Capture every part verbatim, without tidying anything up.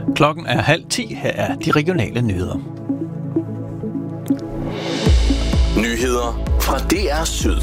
Klokken er halv ti. Her er de regionale nyheder. Nyheder fra D R Syd.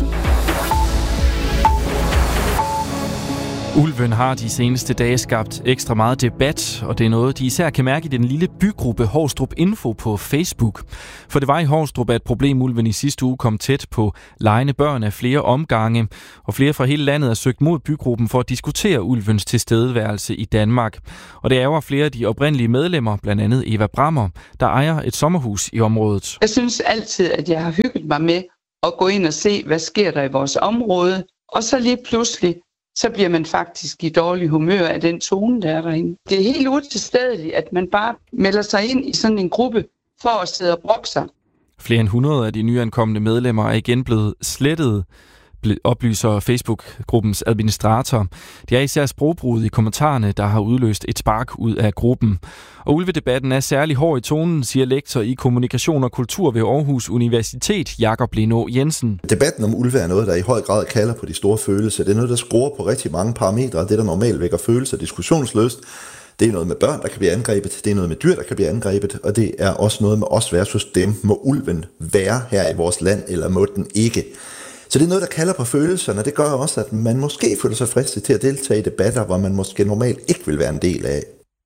Ulven har de seneste dage skabt ekstra meget debat, og det er noget, de især kan mærke i den lille bygruppe Hårstrup Info på Facebook. For det var i Hårstrup, at problemulven i sidste uge kom tæt på legende børn af flere omgange, og flere fra hele landet er søgt mod bygruppen for at diskutere ulvens tilstedeværelse i Danmark. Og det ærger flere af de oprindelige medlemmer, blandt andet Eva Brammer, der ejer et sommerhus i området. Jeg synes altid, at jeg har hygget mig med at gå ind og se, hvad sker der i vores område, og så lige pludselig så bliver man faktisk i dårlig humør af den tone, der er derinde. Det er helt utilstedeligt, at man bare melder sig ind i sådan en gruppe for at sidde og brokke sig. Flere end hundrede af de nyankomne medlemmer er igen blevet slettet, oplyser Facebook-gruppens administrator. Det er især sprogbruget i kommentarerne, der har udløst et spark ud af gruppen. Og ulvedebatten er særlig hård i tonen, siger lektor i kommunikation og kultur ved Aarhus Universitet, Jakob Leno Jensen. Debatten om ulve er noget, der i høj grad kalder på de store følelser. Det er noget, der scorer på rigtig mange parametre, det der normalt vækker følelser diskussionsløst. Det er noget med børn, der kan blive angrebet, det er noget med dyr, der kan blive angrebet, og det er også noget med os versus dem. Må ulven være her i vores land, eller må den ikke? Så det er noget, der kalder på følelserne, og det gør også, at man måske føler sig fristet til at deltage i debatter, hvor man måske normalt ikke vil være en del af.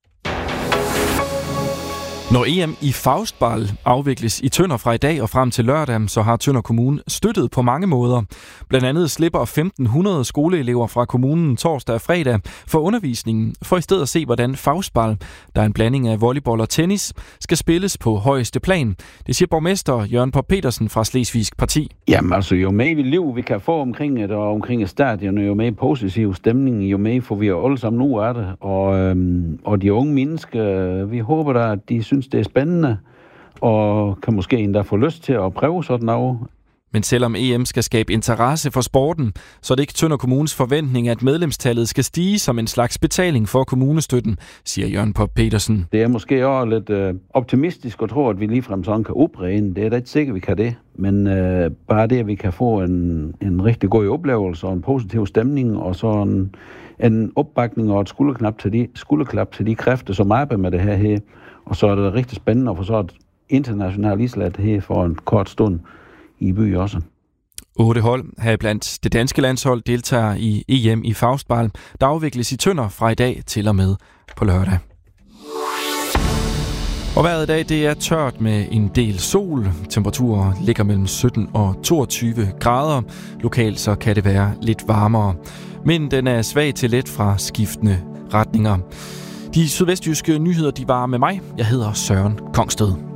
Når E M i Faustball afvikles i Tønder fra i dag og frem til lørdag, så har Tønder Kommune støttet på mange måder. Blandt andet slipper femten hundrede skoleelever fra kommunen torsdag og fredag for undervisningen, for i stedet at se, hvordan Faustball, der er en blanding af volleyball og tennis, skal spilles på højeste plan. Det siger borgmester Jørgen Pop Petersen fra Slesvigsk Parti. Jamen altså, jo mere liv vi kan få omkring det og omkring et stadion, jo mere positiv stemning, jo mere får vi alle sammen nu af det. Og, øhm, og de unge mennesker, vi håber da, at de synes, det er spændende, og kan måske endda få lyst til at prøve sådan noget. Men selvom E M skal skabe interesse for sporten, så er det ikke Tønder Kommunes forventning, at medlemstallet skal stige som en slags betaling for kommunestøtten, siger Jørgen Pop Petersen. Det er måske også lidt øh, optimistisk at tro, at vi ligefrem sådan kan opræne. Det er da ikke sikkert, at vi kan det. Men øh, bare det, at vi kan få en, en rigtig god oplevelse og en positiv stemning, og så en, en opbakning og et skulderklap til de, skulderklap til de kræfter, som arbejder med det her her. Og så er det rigtig spændende at få så et internationalt islet her for en kort stund i by også. Otte hold, heriblandt det danske landshold, deltager i E M i Faustball, der afvikles i Tønder fra i dag til og med på lørdag. Og vejret i dag, det er tørt med en del sol. Temperaturer ligger mellem sytten og toogtyve grader. Lokalt så kan det være lidt varmere. Men den er svag til let fra skiftende retninger. De sydvestjyske nyheder, de var med mig. Jeg hedder Søren Kongsted.